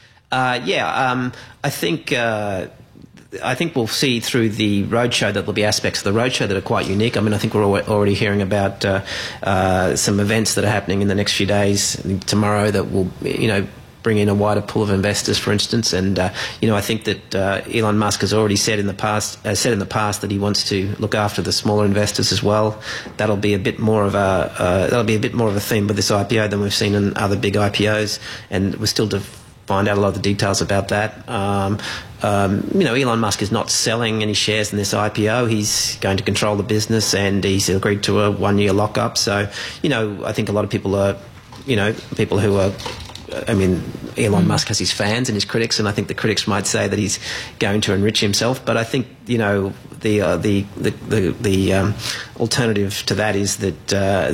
F: I think we'll see through the roadshow that there'll be aspects of the roadshow that are quite unique. I think we're already hearing about some events that are happening in the next few days, tomorrow, that will, bring in a wider pool of investors, for instance. And I think that Elon Musk has already said in the past that he wants to look after the smaller investors as well. That'll be a bit more of a theme with this IPO than we've seen in other big IPOs, and we're still to find out a lot of the details about that. Elon Musk is not selling any shares in this IPO. He's going to control the business, and he's agreed to a 1-year lockup. So, I think a lot of people are, people who are, Elon Musk has his fans and his critics, and I think the critics might say that he's going to enrich himself. But I think, the alternative to that is that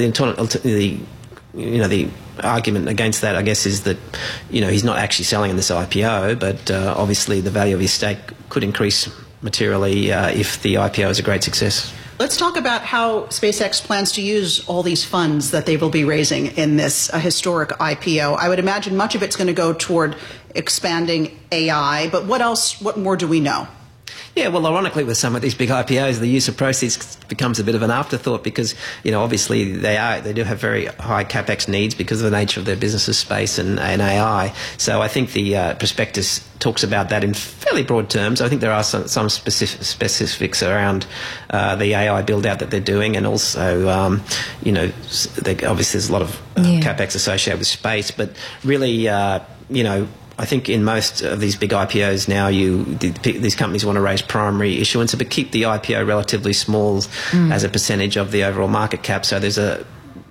F: the argument against that, I guess, is that, he's not actually selling in this IPO, but obviously the value of his stake could increase materially if the IPO is a great success.
B: Let's talk about how SpaceX plans to use all these funds that they will be raising in this historic IPO. I would imagine much of it's going to go toward expanding AI, but what more do we know?
K: Yeah, well, ironically, with some of these big IPOs, the use of proceeds becomes a bit of an afterthought because, obviously they do have very high capex needs because of the nature of their businesses, space and AI. So I think the prospectus talks about that in fairly broad terms. I think there are some specifics around the AI build-out that they're doing, and also, obviously there's a lot of capex associated with space, but really, I think in most of these big IPOs now, these companies want to raise primary issuance, but keep the IPO relatively small as a percentage of the overall market cap. So there's a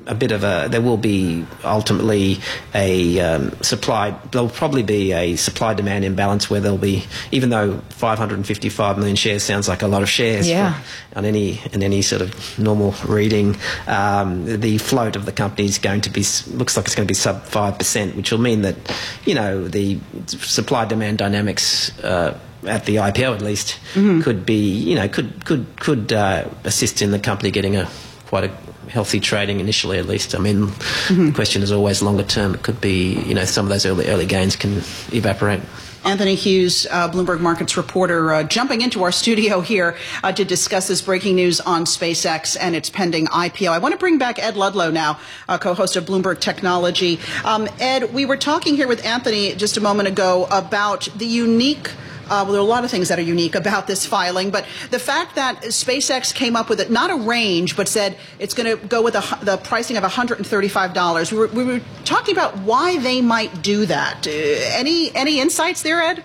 K: there will be ultimately there'll probably be a supply-demand imbalance where there'll be, even though 555 million shares sounds like a lot of shares in any sort of normal reading, the float of the company is looks like it's going to be sub 5%, which will mean that, the supply-demand dynamics at the IPO at least could be, could assist in the company getting quite a healthy trading initially, at least. I mean, the question is always longer term. It could be, some of those early gains can evaporate.
B: Anthony Hughes, Bloomberg Markets reporter, jumping into our studio here to discuss this breaking news on SpaceX and its pending IPO. I want to bring back Ed Ludlow now, co-host of Bloomberg Technology. Ed, we were talking here with Anthony just a moment ago about the unique there are a lot of things that are unique about this filing, but the fact that SpaceX came up with not a range, but said it's going to go with the pricing of $135. We were talking about why they might do that. Any insights there, Ed?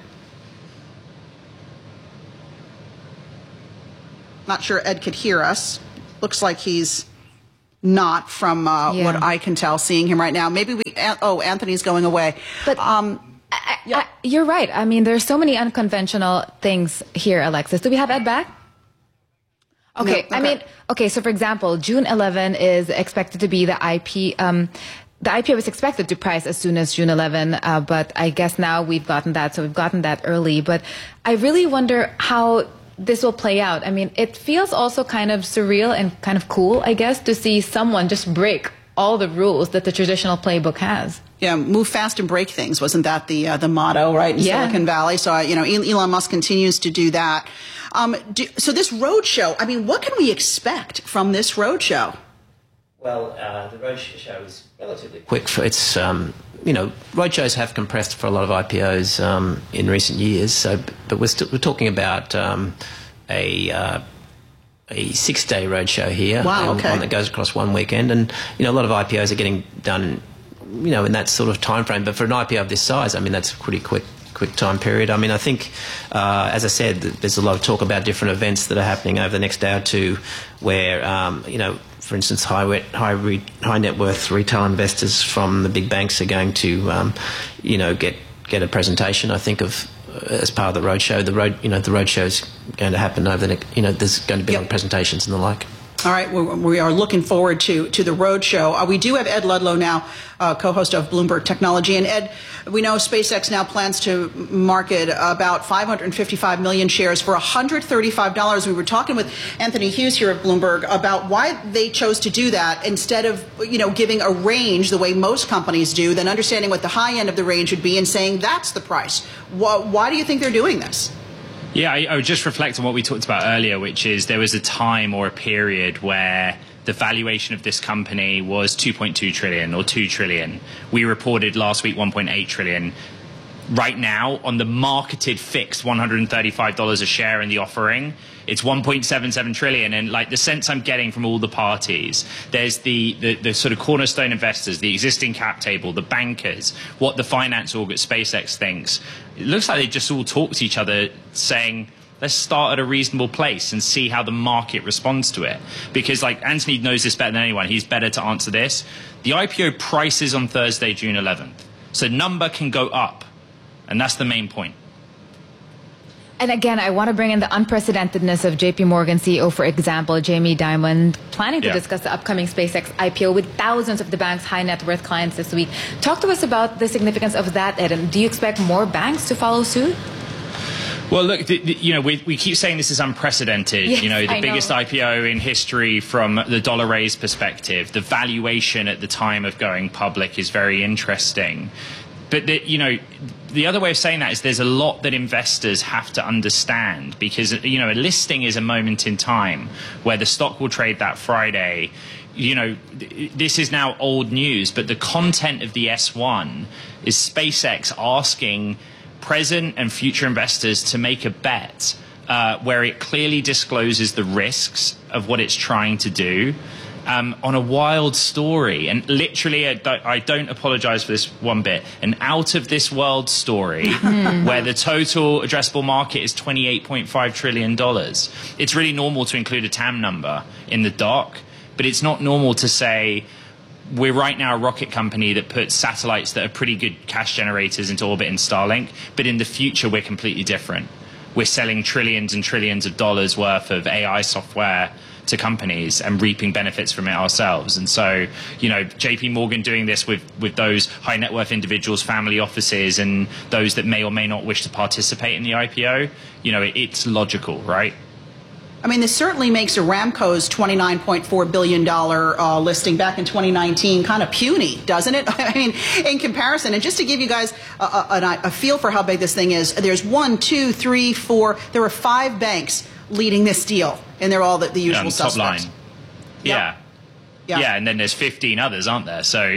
B: Not sure Ed could hear us. Looks like he's not, from what I can tell, seeing him right now. Maybe Anthony's going away. But
F: you're right. I mean, there's so many unconventional things here, Alexis. Do we have Ed back? Okay. No, okay. So for example, June 11 is expected to be the IP. The IPO is expected to price as soon as June 11, but I guess now we've gotten that. So we've gotten that early. But I really wonder how this will play out. I mean, it feels also kind of surreal and kind of cool, I guess, to see someone just break all the rules that the traditional playbook has.
B: Yeah, move fast and break things. Wasn't that the motto, right, in Silicon Valley? So, Elon Musk continues to do that. So this roadshow, I mean, what can we expect from this roadshow?
K: Well, the roadshow is relatively quick. It's, roadshows have compressed for a lot of IPOs in recent years. So, but we're talking about a 6-day roadshow here.
B: Wow, okay.
K: One that goes across one weekend. And, a lot of IPOs are getting done, in that sort of time frame. But for an IPO of this size, I mean, that's a pretty quick time period. I mean, I think, as I said, there's a lot of talk about different events that are happening over the next day or two where, for instance, high net worth retail investors from the big banks are going to, get a presentation, I think, of as part of the roadshow. The roadshow is going to happen over the next, there's going to be other presentations and the like.
B: All right, we are looking forward to the roadshow. We do have Ed Ludlow now, co-host of Bloomberg Technology. And Ed, we know SpaceX now plans to market about 555 million shares for $135. We were talking with Anthony Hughes here at Bloomberg about why they chose to do that instead of, giving a range the way most companies do, then understanding what the high end of the range would be and saying that's the price. Why do you think they're doing this?
G: Yeah, I would just reflect on what we talked about earlier, which is there was a time or a period where the valuation of this company was 2.2 trillion or 2 trillion. We reported last week 1.8 trillion. Right now, on the marketed fixed $135 a share in the offering, it's 1.77 trillion. And like the sense I'm getting from all the parties, there's the sort of cornerstone investors, the existing cap table, the bankers, what the finance org at SpaceX thinks. It looks like they just all talk to each other saying, let's start at a reasonable place and see how the market responds to it. Because like Anthony knows this better than anyone. He's better to answer this. The IPO prices on Thursday, June 11th. So number can go up. And that's the main point.
F: And again, I want to bring in the unprecedentedness of JP Morgan CEO, for example, Jamie Dimon, planning to discuss the upcoming SpaceX IPO with thousands of the bank's high net worth clients this week. Talk to us about the significance of that, Ed. And do you expect more banks to follow suit?
G: Well, look, we keep saying this is unprecedented.
F: Yes,
G: the biggest IPO in history from the dollar raise perspective. The valuation at the time of going public is very interesting. But, the other way of saying that is there's a lot that investors have to understand because, a listing is a moment in time where the stock will trade that Friday. This is now old news, but the content of the S1 is SpaceX asking present and future investors to make a bet where it clearly discloses the risks of what it's trying to do. On a wild story, and literally, I don't apologize for this one bit, an out of this world story where the total addressable market is $28.5 trillion. It's really normal to include a TAM number in the doc, but it's not normal to say we're right now a rocket company that puts satellites that are pretty good cash generators into orbit in Starlink. But in the future, we're completely different. We're selling trillions and trillions of dollars worth of AI software to companies and reaping benefits from it ourselves. And so, JP Morgan doing this with those high net worth individuals, family offices, and those that may or may not wish to participate in the IPO, it's logical, right?
B: I mean, this certainly makes Aramco's $29.4 billion listing back in 2019 kind of puny, doesn't it? I mean, in comparison, and just to give you guys a feel for how big this thing is, there's 1, 2, 3, 4, there were 5 banks leading this deal, and they're all the usual suspects.
G: Top line. Yep. Yeah, and then there's 15 others, aren't there? So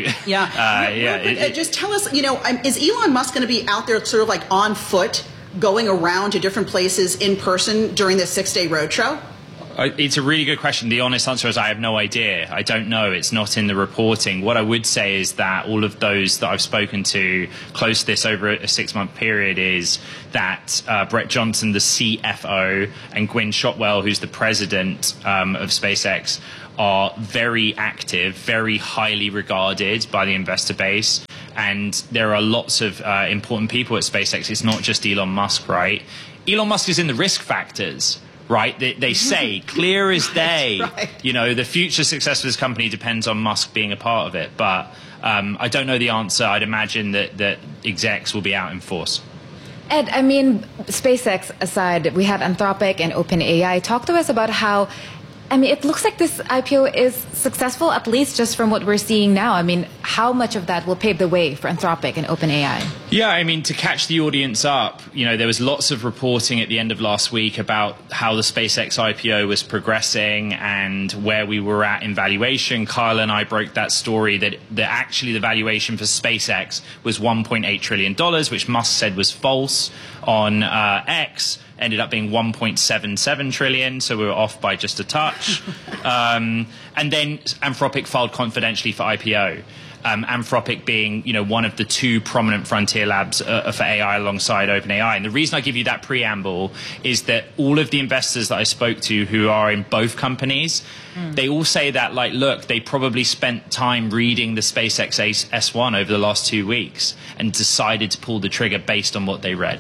B: just tell us, is Elon Musk going to be out there sort of like on foot, going around to different places in person during this 6-day roadshow?
G: It's a really good question. The honest answer is I have no idea. I don't know. It's not in the reporting. What I would say is that all of those that I've spoken to close to this over a 6-month period is that Brett Johnson, the CFO, and Gwynne Shotwell, who's the president of SpaceX, are very active, very highly regarded by the investor base. And there are lots of important people at SpaceX. It's not just Elon Musk, right? Elon Musk is in the risk factors. Right? They say, clear as day, the future success of this company depends on Musk being a part of it. But I don't know the answer. I'd imagine that execs will be out in force.
F: Ed, I mean, SpaceX aside, we have Anthropic and OpenAI. Talk to us about how, it looks like this IPO is successful, at least just from what we're seeing now. I mean, how much of that will pave the way for Anthropic and OpenAI? Yeah,
G: to catch the audience up, there was lots of reporting at the end of last week about how the SpaceX IPO was progressing and where we were at in valuation. Kyle and I broke that story that actually the valuation for SpaceX was $1.8 trillion, which Musk said was false on X. Ended up being 1.77 trillion, so we were off by just a touch. And then Anthropic filed confidentially for IPO. Anthropic being, one of the 2 prominent frontier labs for AI alongside OpenAI. And the reason I give you that preamble is that all of the investors that I spoke to who are in both companies, they all say that, look, they probably spent time reading the SpaceX S1 over the last 2 weeks and decided to pull the trigger based on what they read.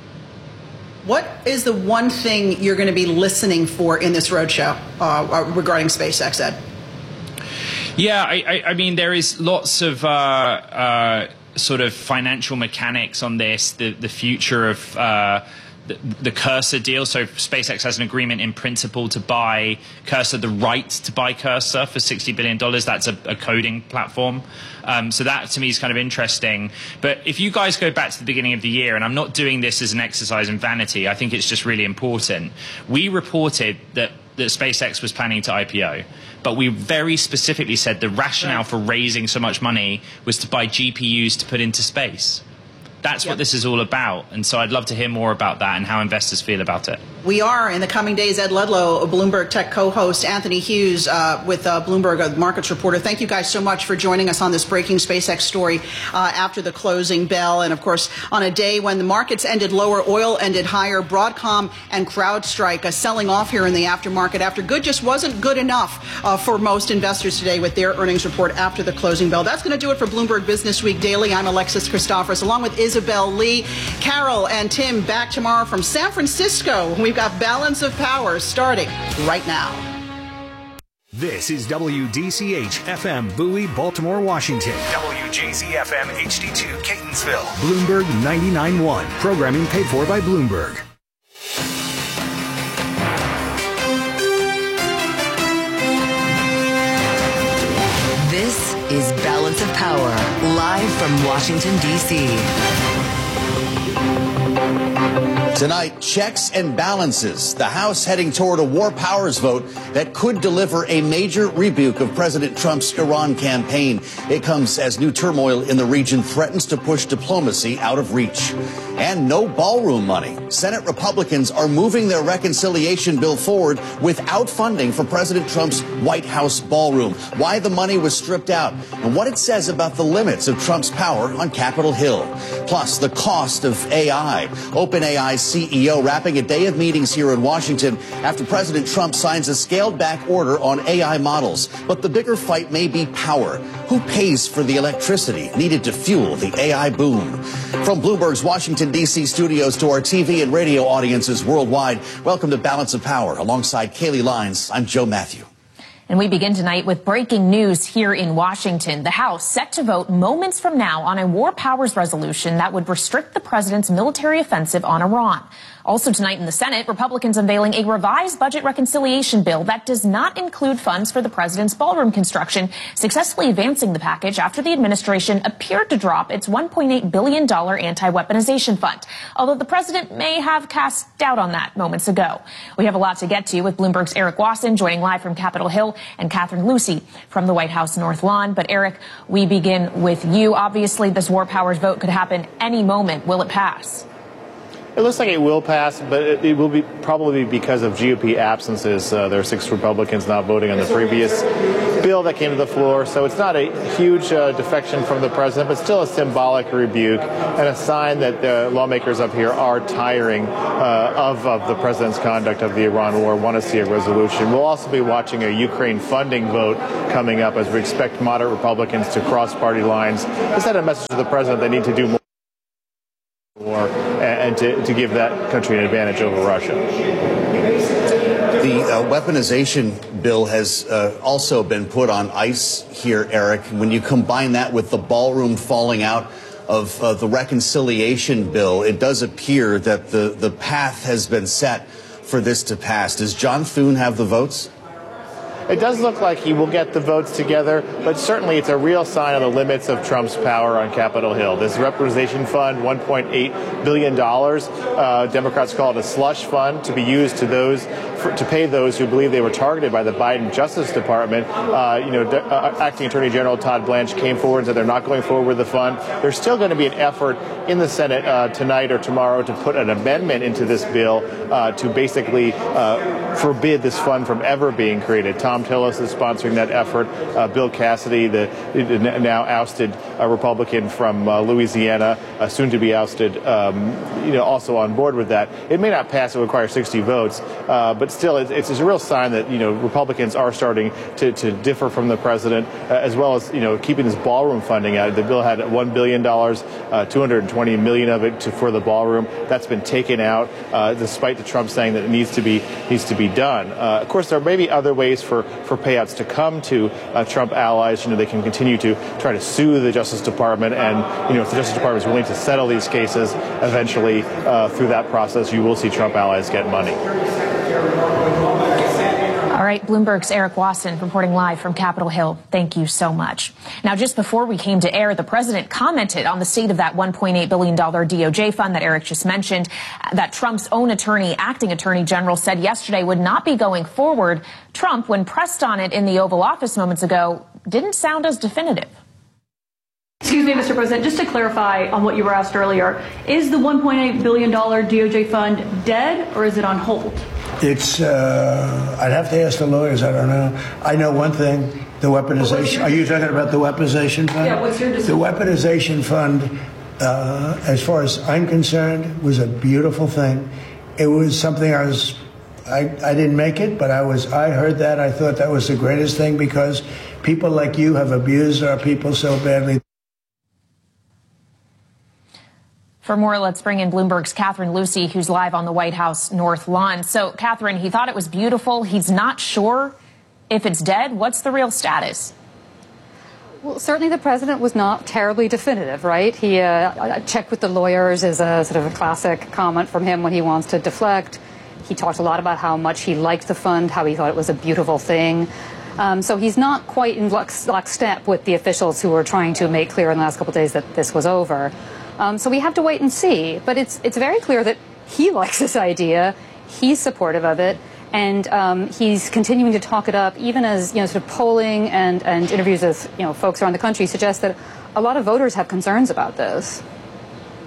B: What is the one thing you're going to be listening for in this roadshow regarding SpaceX, Ed?
G: Yeah, I mean, there is lots of sort of financial mechanics on this, the future of the Cursor deal. So SpaceX has an agreement in principle to buy Cursor, the right to buy Cursor for $60 billion. That's a coding platform. So that to me is kind of interesting. But if you guys go back to the beginning of the year, and I'm not doing this as an exercise in vanity, I think it's just really important. We reported that SpaceX was planning to IPO. But we very specifically said the rationale for raising so much money was to buy GPUs to put into space. That's what this is all about. And so I'd love to hear more about that and how investors feel about it.
B: We are, in the coming days, Ed Ludlow, a Bloomberg Tech co-host, Anthony Hughes with Bloomberg Markets reporter. Thank you guys so much for joining us on this breaking SpaceX story after the closing bell. And, of course, on a day when the markets ended lower, oil ended higher, Broadcom and CrowdStrike selling off here in the aftermarket after good just wasn't good enough for most investors today with their earnings report after the closing bell. That's going to do it for Bloomberg Business Week Daily. I'm Alexis Christophorous, along with Isabel Lee. Carol and Tim back tomorrow from San Francisco. We've got Balance of Power starting right now.
L: This is WDCH FM Bowie, Baltimore, Washington. WJZ FM HD2 Catonsville. Bloomberg 99.1. Programming paid for by Bloomberg.
M: This is Balance of Power, live from Washington, D.C.
N: Tonight, checks and balances. The House heading toward a war powers vote that could deliver a major rebuke of President Trump's Iran campaign. It comes as new turmoil in the region threatens to push diplomacy out of reach. and no ballroom money. Senate Republicans are moving their reconciliation bill forward without funding for President Trump's White House ballroom. Why the money was stripped out and what it says about the limits of Trump's power on Capitol Hill. Plus, the cost of AI. OpenAI's CEO wrapping a day of meetings here in Washington after President Trump signs a scaled-back order on AI models. But the bigger fight may be power. Who pays for the electricity needed to fuel the AI boom? From Bloomberg's Washington, D.C. studios to our TV and radio audiences worldwide, welcome to Balance of Power. Alongside Kaylee Lines, I'm Joe Matthew.
O: And we begin tonight with breaking news here in Washington. The House set to vote moments from now on a war powers resolution that would restrict the president's military offensive on Iran. Also tonight in the Senate, Republicans unveiling a revised budget reconciliation bill that does not include funds for the president's ballroom construction, successfully advancing the package after the administration appeared to drop its $1.8 billion anti-weaponization fund, although the president may have cast doubt on that moments ago. We have a lot to get to with Bloomberg's Eric Wasson joining live from Capitol Hill and Catherine Lucy from the White House North Lawn. But Eric, we begin with you. Obviously, this war powers vote could happen any moment. Will it pass?
P: It looks like it will pass, but it will be probably because of GOP absences. There are 6 Republicans not voting on the previous bill that came to the floor. So it's not a huge defection from the president, but still a symbolic rebuke and a sign that the lawmakers up here are tiring of the president's conduct of the Iran war, want to see a resolution. We'll also be watching a Ukraine funding vote coming up as we expect moderate Republicans to cross party lines to send a message to the president they need to do more and to give that country an advantage over Russia.
N: The weaponization bill has also been put on ice here, Eric. When you combine that with the ballroom falling out of the reconciliation bill, it does appear that the path has been set for this to pass. Does John Thune have the votes?
P: It does look like he will get the votes together, but certainly it's a real sign of the limits of Trump's power on Capitol Hill. This weaponization fund, $1.8 billion, Democrats call it a slush fund to be used to pay those who believe they were targeted by the Biden Justice Department. Acting Attorney General Todd Blanche came forward and said they're not going forward with the fund. There's still going to be an effort in the Senate tonight or tomorrow to put an amendment into this bill to basically forbid this fund from ever being created. Tom Tillis is sponsoring that effort. Bill Cassidy, the now ousted Republican from Louisiana, soon to be ousted, also on board with that. It may not pass; it will require 60 votes, but still, it's a real sign that Republicans are starting to differ from the president, as well as keeping this ballroom funding out. The bill had $1 billion, $220 million of it for the ballroom. That's been taken out, despite the Trump saying that it needs to be done. Of course, there may be other ways for payouts to come to Trump allies. They can continue to try to sue the Justice Department, and if the Justice Department is willing to settle these cases, eventually through that process, you will see Trump allies get money.
O: All right, Bloomberg's Eric Wasson reporting live from Capitol Hill. Thank you so much. Now, just before we came to air, the president commented on the state of that $1.8 billion DOJ fund that Eric just mentioned, that Trump's own acting attorney general, said yesterday would not be going forward. Trump, when pressed on it in the Oval Office moments ago, didn't sound as definitive.
Q: Excuse me, Mr. President, just to clarify on what you were asked earlier, is the $1.8 billion DOJ fund dead or is it on hold?
C: It's, I'd have to ask the lawyers. I don't know. I know one thing, the weaponization. Are you talking about the weaponization fund?
Q: Yeah, what's your decision?
C: The weaponization fund, as far as I'm concerned, was a beautiful thing. It was something I didn't make it, but I heard that. I thought that was the greatest thing because people like you have abused our people so badly.
O: For more, let's bring in Bloomberg's Catherine Lucy, who's live on the White House North Lawn. So, Catherine, he thought it was beautiful. He's not sure if it's dead. What's the real status?
R: Well, certainly the president was not terribly definitive, right? He checked with the lawyers is a sort of a classic comment from him when he wants to deflect. He talked a lot about how much he liked the fund, how he thought it was a beautiful thing. So he's not quite in lockstep with the officials who were trying to make clear in the last couple of days that this was over. So we have to wait and see. But it's very clear that he likes this idea. He's supportive of it. And he's continuing to talk it up, even as, sort of polling and interviews with, folks around the country suggest that a lot of voters have concerns about this.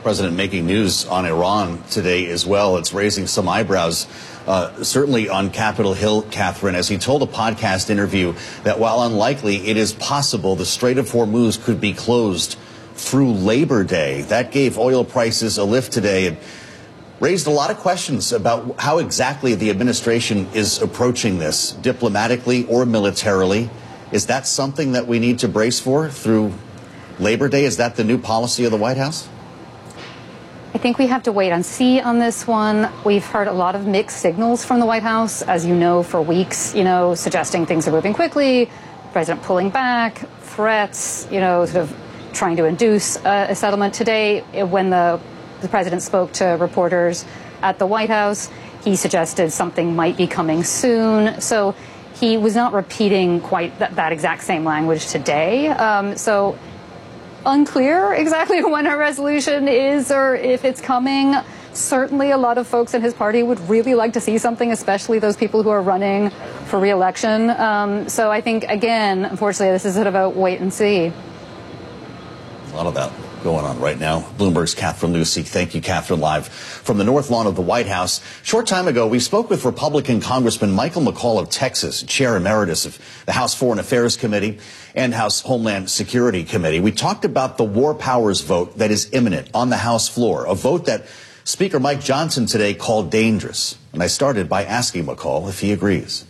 N: President making news on Iran today as well. It's raising some eyebrows, certainly on Capitol Hill, Catherine, as he told a podcast interview that while unlikely, it is possible the Strait of Hormuz could be closed through Labor Day. That gave oil prices a lift today and raised a lot of questions about how exactly the administration is approaching this, diplomatically or militarily. Is that something that we need to brace for through Labor Day? Is that the new policy of the White House?
R: I think we have to wait and see on this one. We've heard a lot of mixed signals from the White House, as you know, for weeks, suggesting things are moving quickly, President pulling back, threats, sort of trying to induce a settlement. Today, when the president spoke to reporters at the White House, he suggested something might be coming soon. So he was not repeating quite that exact same language today. So unclear exactly when a resolution is or if it's coming. Certainly a lot of folks in his party would really like to see something, especially those people who are running for re-election. So I think, again, unfortunately, this is sort of a wait and see.
N: A lot of that going on right now. Bloomberg's Catherine Lucy. Thank you, Catherine, live from the North Lawn of the White House. Short time ago, we spoke with Republican Congressman Michael McCaul of Texas, Chair Emeritus of the House Foreign Affairs Committee and House Homeland Security Committee. We talked about the war powers vote that is imminent on the House floor, a vote that Speaker Mike Johnson today called dangerous. And I started by asking McCaul if he agrees.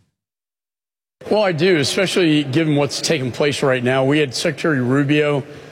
S: Well, I do, especially given what's taking place right now. We had Secretary Rubio